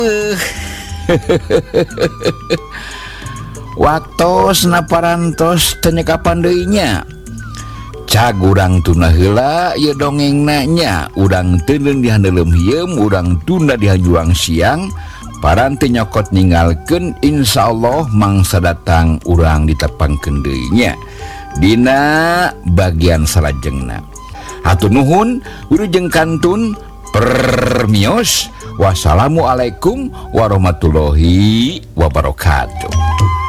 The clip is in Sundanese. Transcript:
waktu naparantos tenyeka pandainya cagurang tuna heula ya dongeng nanya urang tenun dihandelem hiem urang tunda dihajuang siang paranti nyokot ninggalkeun insyaallah mangsa datang urang ditepangkeun deui dina bagian salajengna. Hatur nuhun wilujeng kantun permios. Wassalamualaikum warahmatullahi wabarakatuh.